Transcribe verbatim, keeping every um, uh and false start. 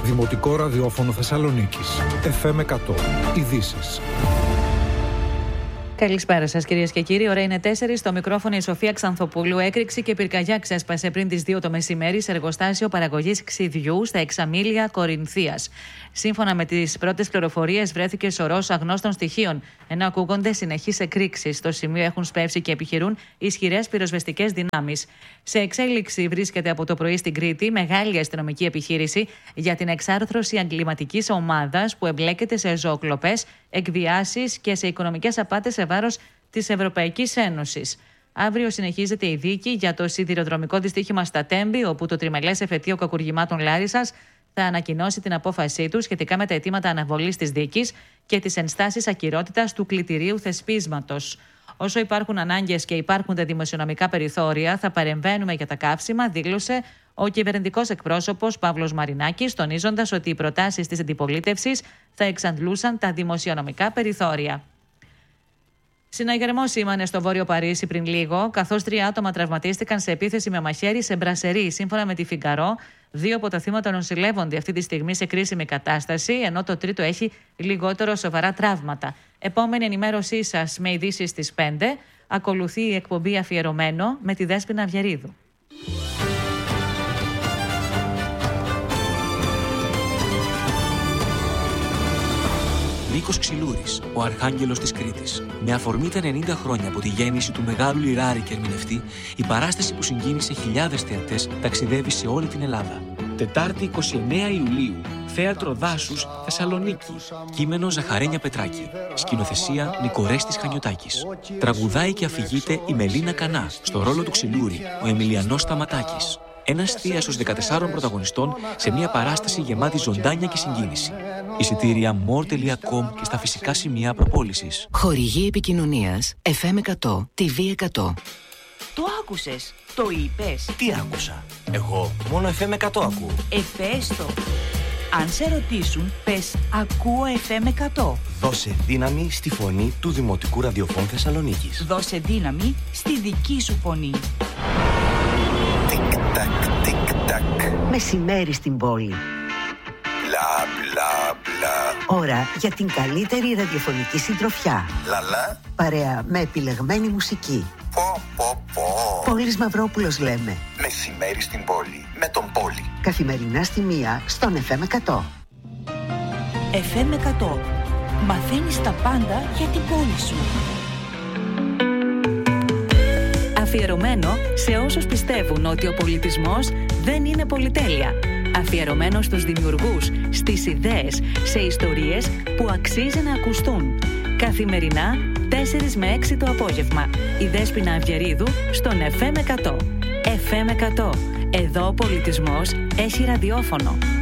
Δημοτικό Ραδιόφωνο Θεσσαλονίκης. εφ εμ εκατό. Ειδήσεις. Καλησπέρα σας, κυρίες και κύριοι. Ώρα είναι τέσσερις. Στο μικρόφωνο η Σοφία Ξανθοπούλου. Έκρηξη και πυρκαγιά ξέσπασε πριν τις δύο το μεσημέρι σε εργοστάσιο παραγωγής ξυδιού στα Εξαμήλια Κορινθίας. Σύμφωνα με τις πρώτες πληροφορίες, βρέθηκε σωρός αγνώστων στοιχείων, ενώ ακούγονται συνεχείς εκρήξεις. Στο σημείο έχουν σπεύσει και επιχειρούν ισχυρές πυροσβεστικές δυνάμεις. Σε εξέλιξη βρίσκεται από το πρωί στην Κρήτη μεγάλη αστυνομική επιχείρηση για την εξάρθρωση εγκληματικής ομάδας που εμπλέκεται σε ζωοκλοπές, εκβιάσεις και σε οικονομικές απάτες σε βάρος της Ευρωπαϊκής Ένωσης. Αύριο συνεχίζεται η δίκη για το σιδηροδρομικό δυστύχημα στα Τέμπη, όπου το τριμελές εφετείο κακουργημάτων Λάρισσας θα ανακοινώσει την απόφασή του σχετικά με τα αιτήματα αναβολής της δίκης και τις ενστάσεις ακυρότητας του κλητηρίου θεσπίσματος. Όσο υπάρχουν ανάγκες και υπάρχουν τα δημοσιονομικά περιθώρια, θα παρεμβαίνουμε για τα καύσιμα, δήλωσε ο κυβερνητικός εκπρόσωπος Παύλος Μαρινάκης, τονίζοντας ότι οι προτάσεις της αντιπολίτευσης θα εξαντλούσαν τα δημοσιονομικά περιθώρια. Συναγερμός σήμανε στο Βόρειο Παρίσι πριν λίγο, καθώς τρία άτομα τραυματίστηκαν σε επίθεση με μαχαίρι σε μπρασερί. Σύμφωνα με τη Φιγκαρό, δύο από τα θύματα νοσηλεύονται αυτή τη στιγμή σε κρίσιμη κατάσταση, ενώ το τρίτο έχει λιγότερο σοβαρά τραύματα. Επόμενη ενημέρωσή σας με ειδήσεις στις πέντε. Ακολουθεί η εκπομπή Αφιερωμένο με τη Δέσποινα Αυγερίδου. Νίκος Ξυλούρης, ο Αρχάγγελος της Κρήτης. Με αφορμή τα ενενήντα χρόνια από τη γέννηση του μεγάλου λιράρη και ερμηνευτή, η παράσταση που συγκίνησε χιλιάδες θεατές ταξιδεύει σε όλη την Ελλάδα. Τετάρτη εικοστή ενάτη Ιουλίου, Θέατρο Δάσους, Θεσσαλονίκη. Κείμενο Ζαχαρένια Πετράκη. Σκηνοθεσία Νικορέστης Χανιωτάκης. Τραγουδάει και αφηγείται η Μελίνα Κανά. Στο ρόλο του Ξυλούρη, ο Εμιλιανός Σταματάκης. Ένας θίασος δεκατεσσάρων πρωταγωνιστών σε μια παράσταση γεμάτη ζωντάνια και συγκίνηση. Εισιτήρια more τελεία com και στα φυσικά σημεία προπόλησης. Χορηγή επικοινωνίας εφ εμ εκατό, τι βι εκατό. Το άκουσες, το είπες. Τι άκουσα? Εγώ μόνο εφ εμ εκατό ακούω. Εφέστο. Αν σε ρωτήσουν, πες ακούω εφ εμ εκατό. Δώσε δύναμη στη φωνή του Δημοτικού Ραδιοφώνου Θεσσαλονίκης. Δώσε δύναμη στη δική σου φωνή. Τικ-τακ, τικ-τακ. Μεσημέρι στην πόλη. Μπλα, μπλα, μπλα. Ώρα για την καλύτερη ραδιοφωνική συντροφιά. Λαλά. Παρέα με επιλεγμένη μουσική. Πω, πω, πω. Πόλης Μαυρόπουλος λέμε. Μεσημέρι στην πόλη. Με τον Πόλη. Καθημερινά στη μία στον εφ εμ εκατό. εφ εμ εκατό. Μαθαίνεις τα πάντα για την πόλη σου. Αφιερωμένο σε όσους πιστεύουν ότι ο πολιτισμός δεν είναι πολυτέλεια. Αφιερωμένο στους δημιουργούς, στις ιδέες, σε ιστορίες που αξίζει να ακουστούν. Καθημερινά, τέσσερις με έξι το απόγευμα. Η Δέσποινα Αυγερίδου στον εφ εμ εκατό. εφ εμ εκατό. Εδώ ο πολιτισμός έχει ραδιόφωνο.